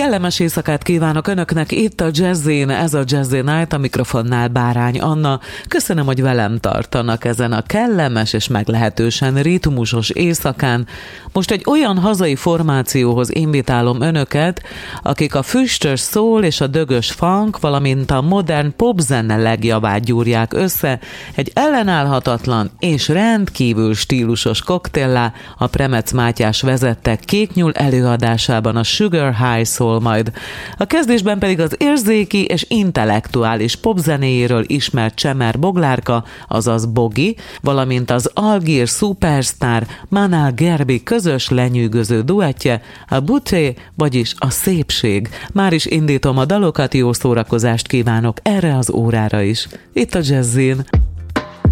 Kellemes éjszakát kívánok Önöknek itt a Jazzin, ez a Jazzy Night, a mikrofonnál Bárány Anna. Köszönöm, hogy velem tartanak ezen a kellemes és meglehetősen ritmusos éjszakán. Most egy olyan hazai formációhoz invitálom Önöket, akik a füstös soul és a dögös funk, valamint a modern popzene legjavát gyúrják össze egy ellenállhatatlan és rendkívül stílusos koktéllá. A Premec Mátyás vezette Kéknyúl előadásában a Sugar High Soul, majd a kezdésben pedig az érzéki és intellektuális popzenéjéről ismert Csemer Boglárka, azaz Bogi, valamint az algír szupersztár Manal Gerbi közös lenyűgöző duettje, a Beauté, vagyis a szépség. Már is indítom a dalokat, jó szórakozást kívánok erre az órára is. Itt a Jazzin.